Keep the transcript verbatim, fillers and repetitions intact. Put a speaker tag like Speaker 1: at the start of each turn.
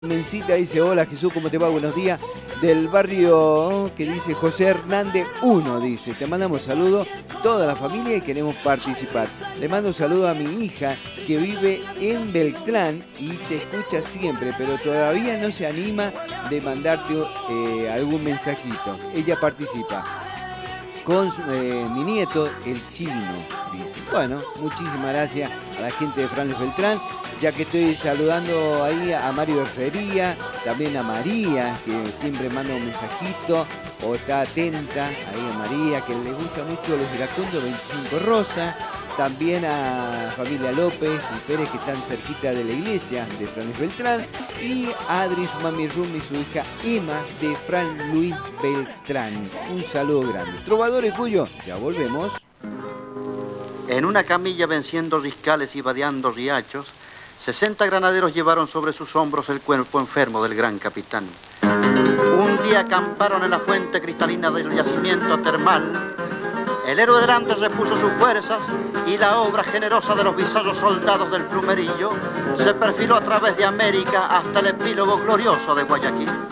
Speaker 1: Mencita dice, hola Jesús, ¿cómo te va? Buenos días. Del barrio que dice José Hernández uno, dice, te mandamos saludos, toda la familia y queremos participar. Le mando un saludo a mi hija que vive en Beltrán y te escucha siempre, pero todavía no se anima de mandarte eh, algún mensajito. Ella participa con eh, mi nieto, el chino, dice. Bueno, muchísimas gracias a la gente de Franes Beltrán, ya que estoy saludando ahí a Mario Herrería, también a María, que siempre manda un mensajito, o está atenta, ahí a María, que le gusta mucho los iracundos veinticinco Rosa, también a familia López y Pérez, que están cerquita de la iglesia de Franes Beltrán, y a Adri, su mami Rumi y su hija Emma de Fran Luis Beltrán. Un saludo grande. Trovadores Cuyo, ya volvemos.
Speaker 2: En una camilla venciendo riscales y vadeando riachos, sesenta granaderos llevaron sobre sus hombros el cuerpo enfermo del gran capitán. Un día acamparon en la fuente cristalina del yacimiento termal. El héroe delante repuso sus fuerzas y la obra generosa de los visados soldados del Plumerillo se perfiló a través de América hasta el epílogo glorioso de Guayaquil.